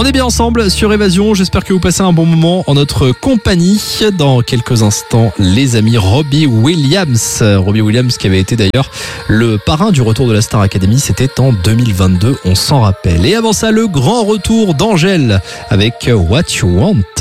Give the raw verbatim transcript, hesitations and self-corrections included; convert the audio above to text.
On est bien ensemble sur Évasion, j'espère que vous passez un bon moment en notre compagnie. Dans quelques instants, les amis, Robbie Williams. Robbie Williams qui avait été d'ailleurs le parrain du retour de la Star Academy, c'était en deux mille vingt-deux, on s'en rappelle. Et avant ça, le grand retour d'Angèle avec What You Want.